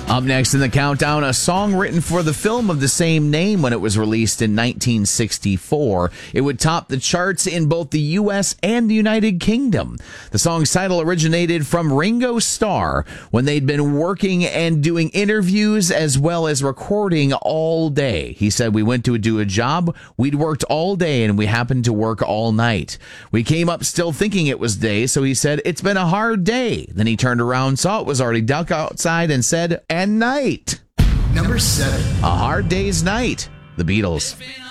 Up next in the countdown, a song written for the film of the same name when it was released in 1964. It would top the charts in both the U.S. and the United Kingdom. The song's title originated from Ringo Starr when they'd been working and doing interviews as well as recording all day. He said, "We went to do a job, we'd worked all day, and we happened to work all night. We came up still thinking it was day, so he said, 'It's been a hard day.' Then he turned around, saw it was already dark outside, and said, 'And night.'" Number 7. A Hard Day's Night, The Beatles. It's been